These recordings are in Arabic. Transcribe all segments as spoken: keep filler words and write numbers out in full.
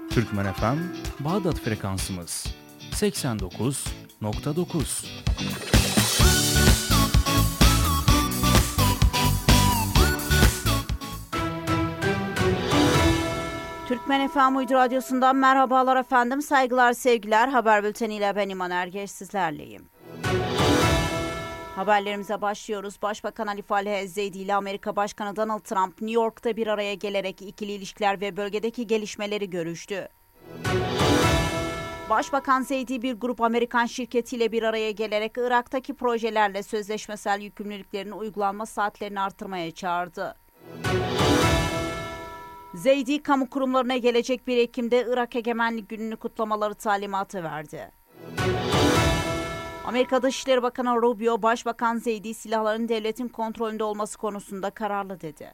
Türkmen F M, Bağdat frekansımız seksen dokuz nokta dokuz. Türkmen F M Uydu Radyosu'ndan merhabalar efendim, saygılar, sevgiler. Haber bülteniyle ben İman Ergeç sizlerleyim. Haberlerimize başlıyoruz. Başbakan Ali Falih El-Zeydi ile Amerika Başkanı Donald Trump, New York'ta bir araya gelerek ikili ilişkiler ve bölgedeki gelişmeleri görüştü. Başbakan Zeydi bir grup Amerikan şirketiyle bir araya gelerek Irak'taki projelerle sözleşmesel yükümlülüklerin uygulanma saatlerini artırmaya çağırdı. Zeydi, kamu kurumlarına gelecek bir Ekim'de Irak Egemenlik Günü'nü kutlamaları talimatı verdi. Amerika Dışişleri Bakanı Rubio, Başbakan Zeydi silahların devletin kontrolünde olması konusunda kararlı dedi.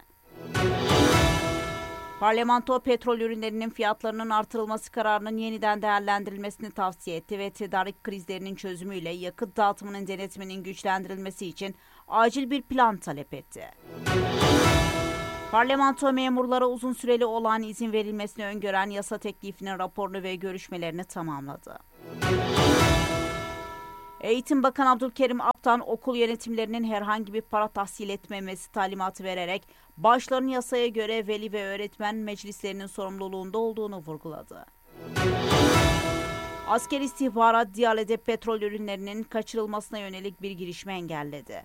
Parlamento, petrol ürünlerinin fiyatlarının artırılması kararının yeniden değerlendirilmesini tavsiye etti ve tedarik krizlerinin çözümüyle yakıt dağıtımının denetiminin güçlendirilmesi için acil bir plan talep etti. Parlamento, memurlara uzun süreli olağan izin verilmesini öngören yasa teklifinin raporunu ve görüşmelerini tamamladı. Eğitim Bakanı Abdülkerim Aptan, okul yönetimlerinin herhangi bir para tahsil etmemesi talimatı vererek başların yasaya göre veli ve öğretmen meclislerinin sorumluluğunda olduğunu vurguladı. Asker istihbarat, Diyale'de petrol ürünlerinin kaçırılmasına yönelik bir girişimi engelledi.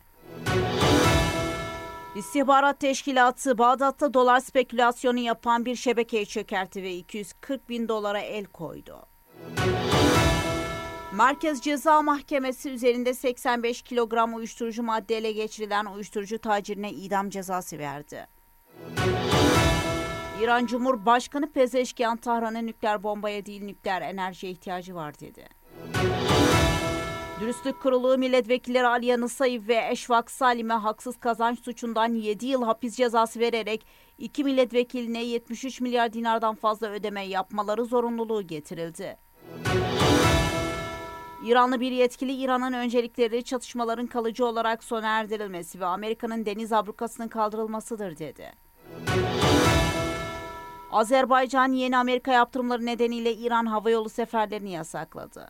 İstihbarat Teşkilatı, Bağdat'ta dolar spekülasyonu yapan bir şebekeyi çökertti ve iki yüz kırk bin dolara el koydu. Merkez Ceza Mahkemesi, üzerinde seksen beş kilogram uyuşturucu madde ele geçirilen uyuşturucu tacirine idam cezası verdi. İran Cumhurbaşkanı Pezeşkian, Tahran'ın nükleer bombaya değil nükleer enerjiye ihtiyacı var dedi. Dürüstlük Kurulu milletvekilleri Aliye Nısayev ve Eşvak Salim'e haksız kazanç suçundan yedi yıl hapis cezası vererek iki milletvekiline yetmiş üç milyar dinardan fazla ödeme yapmaları zorunluluğu getirildi. İranlı bir yetkili, İran'ın öncelikleri çatışmaların kalıcı olarak sona erdirilmesi ve Amerika'nın deniz ablukasının kaldırılmasıdır dedi. Azerbaycan, yeni Amerika yaptırımları nedeniyle İran havayolu seferlerini yasakladı.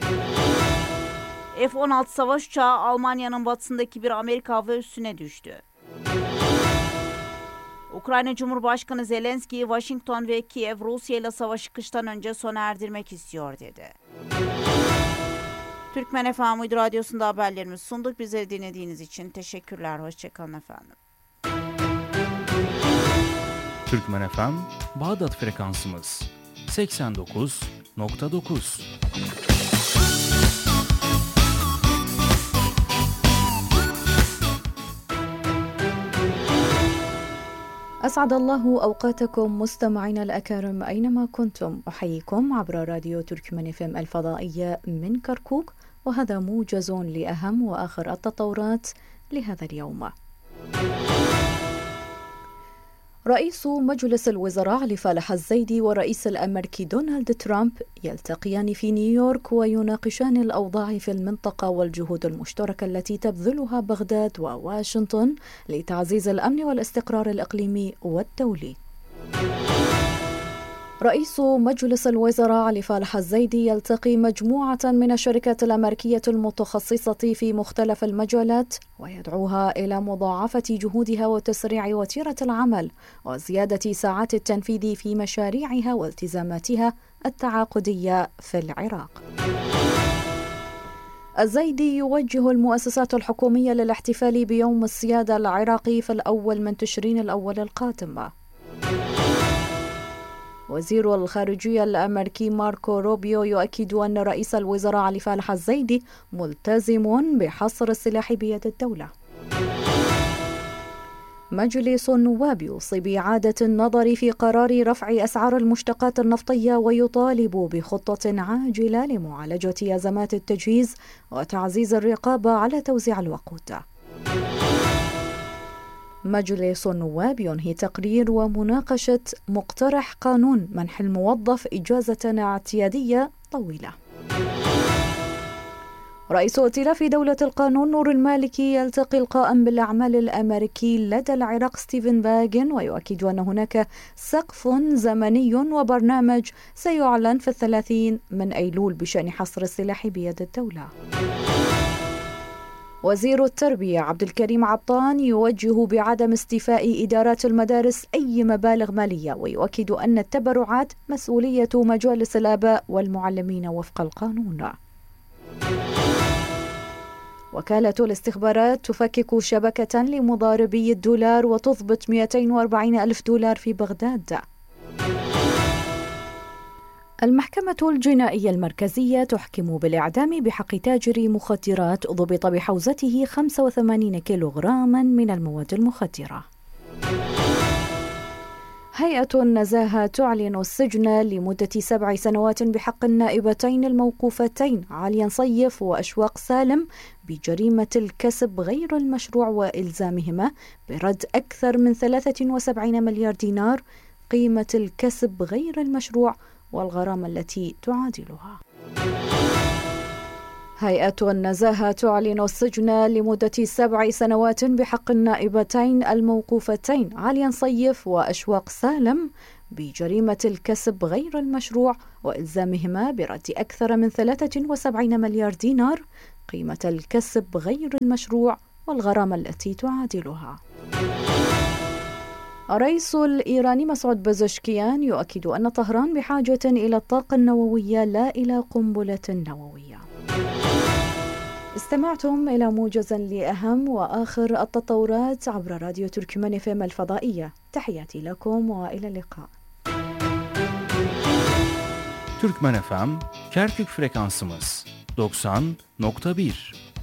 F on altı savaş uçağı Almanya'nın batısındaki bir Amerika hava üssüne düştü. Ukrayna Cumhurbaşkanı Zelenski, Washington ve Kiev, Rusya ile savaşı kıştan önce sona erdirmek istiyor dedi. Türkmen F M Uydu Radyosu'nda haberlerimizi sunduk. Bizleri dinlediğiniz için teşekkürler. Hoşçakalın efendim. Türkmen F M, Bağdat frekansımız seksen dokuz nokta dokuz. أسعد الله أوقاتكم مستمعينا الأكارم أينما كنتم. أحييكم عبر راديو تركمان اف ام الفضائية من كركوك، وهذا موجز لأهم وآخر التطورات لهذا اليوم. رئيس مجلس الوزراء علي فالح الزيدي والرئيس الأمريكي دونالد ترامب يلتقيان في نيويورك ويناقشان الأوضاع في المنطقة والجهود المشتركة التي تبذلها بغداد وواشنطن لتعزيز الأمن والاستقرار الإقليمي والدولي. رئيس مجلس الوزراء علي فالح الزيدي يلتقي مجموعة من الشركات الأمريكية المتخصصة في مختلف المجالات ويدعوها إلى مضاعفة جهودها وتسريع وتيرة العمل وزيادة ساعات التنفيذ في مشاريعها والتزاماتها التعاقدية في العراق. الزيدي يوجه المؤسسات الحكومية للاحتفال بيوم السيادة العراقي في الأول من تشرين الأول القادم. وزير الخارجية الأمريكي ماركو روبيو يؤكد أن رئيس الوزراء علي فالح الزيدي ملتزم بحصر السلاح بيد الدولة. مجلس النواب يوصي بإعادة النظر في قرار رفع أسعار المشتقات النفطية ويطالب بخطة عاجلة لمعالجة أزمات التجهيز وتعزيز الرقابة على توزيع الوقود. مجلس النواب ينهي تقرير ومناقشة مقترح قانون منح الموظف إجازة اعتيادية طويلة. رئيس ائتلاف دولة القانون نور المالكي يلتقي القائم بالأعمال الأمريكي لدى العراق ستيفن باغن، ويؤكد أن هناك سقف زمني وبرنامج سيعلن في الثلاثين من أيلول بشأن حصر السلاح بيد الدولة. وزير التربية عبد الكريم عطان يوجه بعدم استيفاء إدارات المدارس أي مبالغ مالية، ويؤكد أن التبرعات مسؤولية مجالس الآباء والمعلمين وفق القانون. وكالة الاستخبارات تفكك شبكة لمضاربي الدولار وتضبط مئتين وأربعين ألف دولار في بغداد. المحكمة الجنائية المركزية تحكم بالإعدام بحق تاجر مخدرات ضبط بحوزته خمسة وثمانين كيلوغراما من المواد المخدرة. هيئة النزاهة تعلن السجن لمدة سبع سنوات بحق النائبتين الموقوفتين عليا صيف وأشواق سالم بجريمة الكسب غير المشروع وإلزامهما برد أكثر من ثلاثة وسبعين مليار دينار قيمة الكسب غير المشروع والغرامة التي تعادلها. هيئة النزاهة تعلن السجن لمدة سبع سنوات بحق النائبتين الموقوفتين عليا صيف وأشواق سالم بجريمة الكسب غير المشروع وإلزامهما برد أكثر من ثلاثة وسبعين مليار دينار قيمة الكسب غير المشروع والغرامة التي تعادلها. الرئيس الإيراني مسعود بزشكيان يؤكد أن طهران بحاجة إلى الطاقة النووية لا إلى قنبلة نووية. استمعتم إلى موجز لأهم وآخر التطورات عبر راديو تركمان اف ام الفضائية. تحياتي لكم وإلى اللقاء. Türkmen F M, Kerkük frekansımız doksan nokta bir.